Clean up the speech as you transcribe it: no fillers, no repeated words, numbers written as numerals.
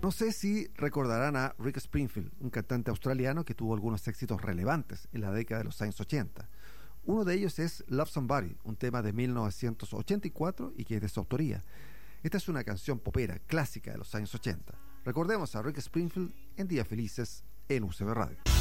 No sé si recordarán a Rick Springfield, un cantante australiano que tuvo algunos éxitos relevantes en la década de los años 80. Uno de ellos es Love Somebody, un tema de 1984 y que es de su autoría. Esta es una canción popera clásica de los años 80. Recordemos a Rick Springfield en Días Felices en UCB Radio.